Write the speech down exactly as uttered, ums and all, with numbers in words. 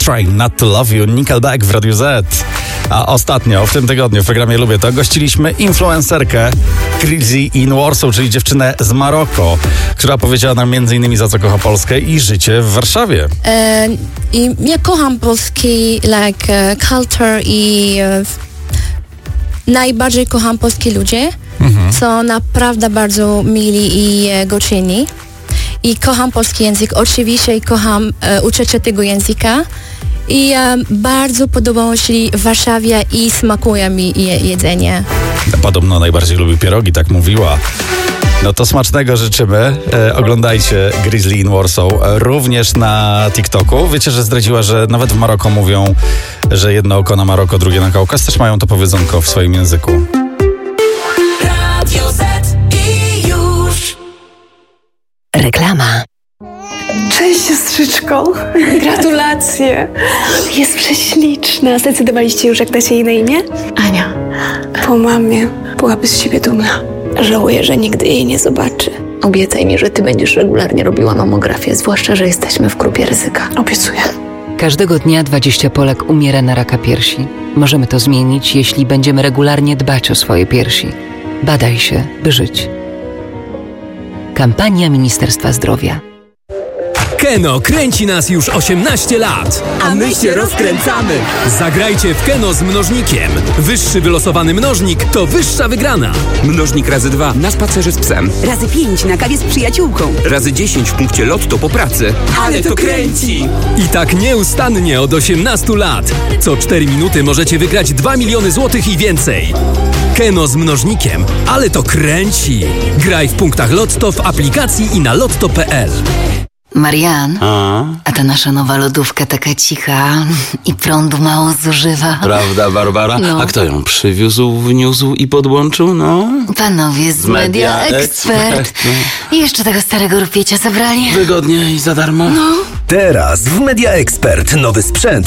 Trying Not To Love You, Nickelback w Radiu Z. A ostatnio, w tym tygodniu w programie Lubię To gościliśmy influencerkę Crazy in Warsaw, czyli dziewczynę z Maroko, która powiedziała nam między innymi za co kocha Polskę i życie w Warszawie. E, I ja kocham polski like, uh, culture i uh, najbardziej kocham polskie ludzie, mhm. są naprawdę bardzo mili i uh, gościnni. I kocham polski język oczywiście i kocham uh, uczucie tego języka. I um, bardzo podobało się w Warszawie i smakuje mi je, jedzenie. Podobno najbardziej lubi pierogi, tak mówiła. No to smacznego życzymy. E, oglądajcie Grizzly in Warsaw e, również na TikToku. Wiecie, że zdradziła, że nawet w Maroko mówią, że jedno oko na Maroko, drugie na Kaukaz. Też mają to powiedzonko w swoim języku. Radio Z i już. Reklama. Cześć siostrzyczko, gratulacje. Jest prześliczna. Zdecydowaliście już, jak dacie jej na imię? Ania. Po mamie byłaby z siebie dumna. Żałuję, że nigdy jej nie zobaczy. Obiecaj mi, że ty będziesz regularnie robiła mamografię, zwłaszcza, że jesteśmy w grupie ryzyka. Obiecuję. Każdego dnia dwadzieścia Polek umiera na raka piersi. Możemy to zmienić, jeśli będziemy regularnie dbać o swoje piersi. Badaj się, by żyć. Kampania Ministerstwa Zdrowia. Keno kręci nas już osiemnaście lat. A my się rozkręcamy. Zagrajcie w Keno z mnożnikiem. Wyższy wylosowany mnożnik to wyższa wygrana. Mnożnik razy dwa na spacerze z psem. Razy pięć na kawie z przyjaciółką. Razy dziesięć w punkcie lotto po pracy. Ale to kręci! I tak nieustannie od osiemnastu lat. Co cztery minuty możecie wygrać dwa miliony złotych i więcej. Keno z mnożnikiem. Ale to kręci. Graj w punktach Lotto, w aplikacji i na lotto kropka p l. Marian, A? a ta nasza nowa lodówka taka cicha i prądu mało zużywa. Prawda, Barbara? No. A kto ją przywiózł, wniósł i podłączył? No. Panowie z Media Expert. I jeszcze tego starego rupiecia zabrali. Wygodnie i za darmo. No. Teraz w Media Expert nowy sprzęt